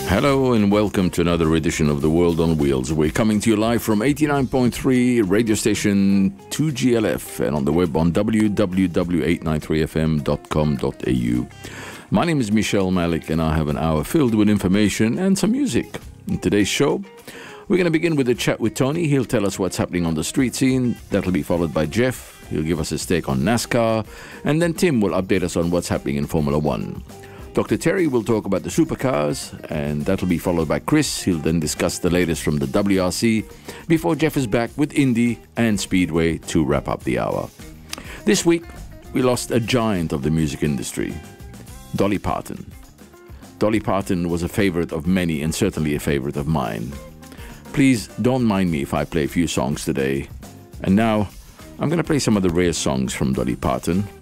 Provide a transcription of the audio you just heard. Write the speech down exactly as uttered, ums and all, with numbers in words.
Hello and welcome to another edition of The World on Wheels. We're coming to you live from eighty-nine point three radio station two G L F and on the web on w w w dot eight nine three f m dot com dot a u. My name is Michelle Malik and I have an hour filled with information and some music. In today's show, we're going to begin with a chat with Tony. He'll tell us what's happening on the street scene. That'll be followed by Jeff. He'll give us his take on NASCAR. And then Tim will update us on what's happening in Formula One. Doctor Terry will talk about the supercars, and that'll be followed by Chris. He'll then discuss the latest from the W R C before Jeff is back with Indy and Speedway to wrap up the hour. This week, we lost a giant of the music industry, Dolly Parton. Dolly Parton was a favorite of many and certainly a favorite of mine. Please don't mind me if I play a few songs today. And now, I'm going to play some of the rare songs from Dolly Parton.